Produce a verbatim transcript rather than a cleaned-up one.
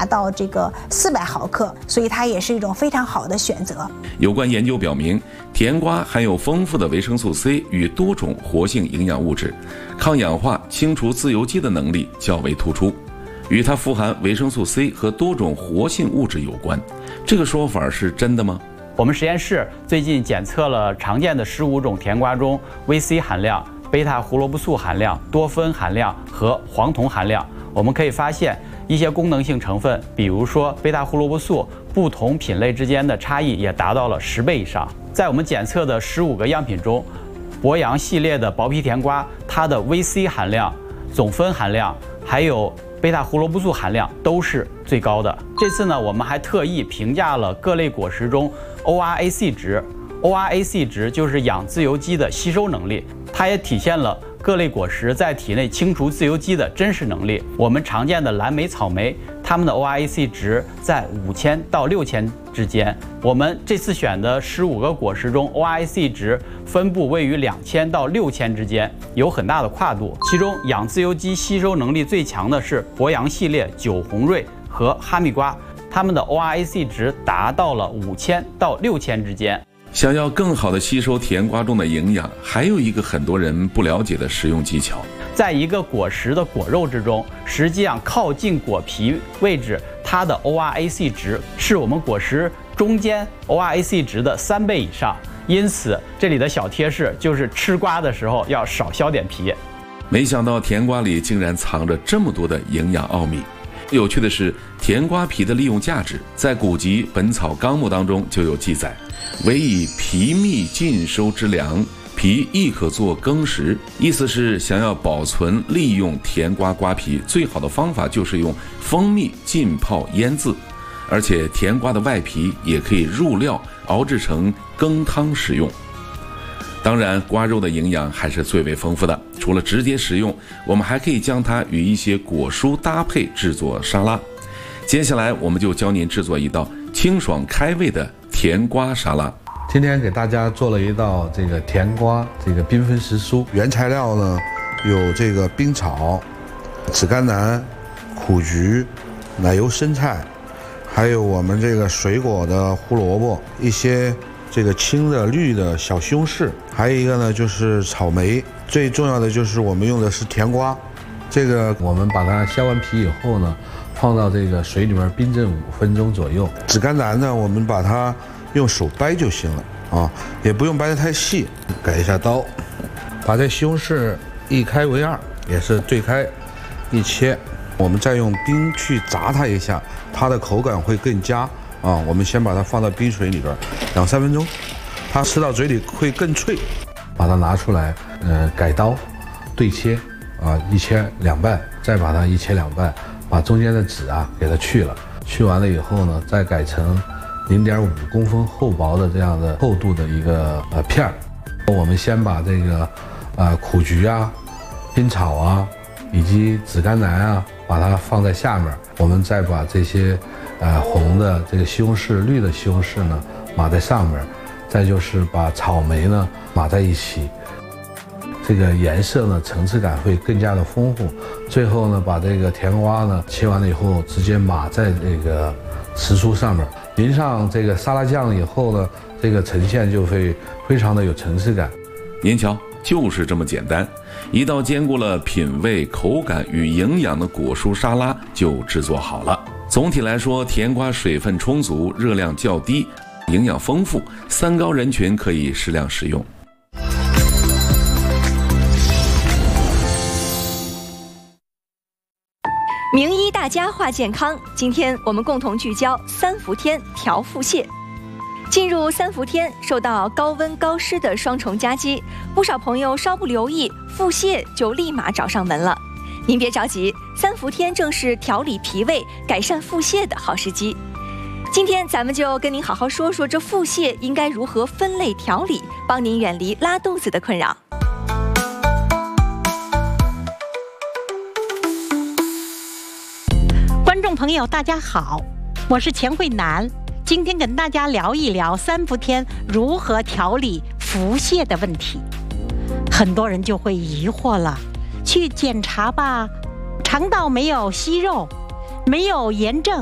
达到这个四百毫克，所以它也是一种非常好的选择。 有关研究表明，甜瓜含有丰富的维生素 C 与多种活性营养物质，抗氧化、清除自由基的能力较为突出，与它富含维生素 C 和多种活性物质有关。这个说法是真的吗？ 我们实验室最近检测了常见的十五种甜瓜中 V C 含量、贝塔胡萝卜素含量、多酚含量和黄酮含量。我们可以发现一些功能性成分，比如说贝塔胡萝卜素，不同品类之间的差异也达到了十倍以上。在我们检测的十五个样品中，博洋系列的薄皮甜瓜，它的 V C 含量、总酚含量还有贝塔胡萝卜素含量都是最高的。这次呢，我们还特意评价了各类果实中 O R A C 值。O R A C 值就是氧自由基的吸收能力，它也体现了各类果实在体内清除自由基的真实能力。我们常见的蓝莓、草莓，它们的 O R A C 值在五千到六千之间。我们这次选的十五个果实中 ，O R A C 值分布位于两千到六千之间，有很大的跨度。其中氧自由基吸收能力最强的是博洋系列、酒红瑞和哈密瓜，它们的 O R A C 值达到了五千到六千之间。 想要更好地吸收甜瓜中的营养，还有一个很多人不了解的食用技巧。 在一个果实的果肉之中，实际上靠近果皮位置，它的 O R A C 值是我们果实中间 O R A C 值的三倍以上。因此，这里的小贴士就是吃瓜的时候要少削点皮。 没想到甜瓜里竟然藏着这么多的营养奥秘。有趣的是，甜瓜皮的利用价值在古籍《本草纲目》当中就有记载，唯以皮蜜尽收之粮，皮亦可作羹食。意思是想要保存利用甜瓜瓜皮，最好的方法就是用蜂蜜浸泡腌制，而且甜瓜的外皮也可以入料熬制成羹汤食用。当然，瓜肉的营养还是最为丰富的。除了直接食用，我们还可以将它与一些果蔬搭配制作沙拉。接下来，我们就教您制作一道清爽开胃的甜瓜沙拉。 今天给大家做了一道这个甜瓜这个缤纷时蔬，原材料呢有这个冰草、紫甘蓝、苦菊、奶油生菜，还有我们这个水果的胡萝卜，一些这个青的绿的小西红柿，还有一个呢就是草莓，最重要的就是我们用的是甜瓜。这个我们把它削完皮以后呢，放到这个水里面冰镇五分钟左右。紫甘蓝呢，我们把它用手掰就行了啊，也不用掰得太细。改一下刀，把这西红柿一开为二，也是对开一切。我们再用冰去炸它一下，它的口感会更佳啊。我们先把它放到冰水里边两三分钟，它吃到嘴里会更脆。把它拿出来，呃，改刀对切啊，一切两半，再把它一切两半，把中间的籽啊给它去了。去完了以后呢，再改成零点五公分厚薄的这样的厚度的一个呃片儿。我们先把这个呃苦菊啊、冰草啊以及紫甘蓝啊，把它放在下面。我们再把这些呃红的这个西红柿、绿的西红柿呢码在上面，再就是把草莓呢码在一起。这个颜色呢层次感会更加的丰富。最后呢，把这个甜瓜呢切完了以后，直接码在这个时蔬上面，淋上这个沙拉酱以后呢，这个呈现就会非常的有层次感。 您瞧，就是这么简单，一道兼顾了品味、口感与营养的果蔬沙拉就制作好了。总体来说，甜瓜水分充足，热量较低，营养丰富，三高人群可以适量食用。 名医大家话健康，今天我们共同聚焦三伏天调腹泻。进入三伏天，受到高温高湿的双重夹击，不少朋友稍不留意，腹泻就立马找上门了。您别着急，三伏天正是调理脾胃、改善腹泻的好时机。今天咱们就跟您好好说说这腹泻应该如何分类调理，帮您远离拉肚子的困扰。 观众朋友大家好，我是钱慧楠，今天跟大家聊一聊三伏天如何调理腹泻的问题。很多人就会疑惑了，去检查吧，肠道没有息肉，没有炎症，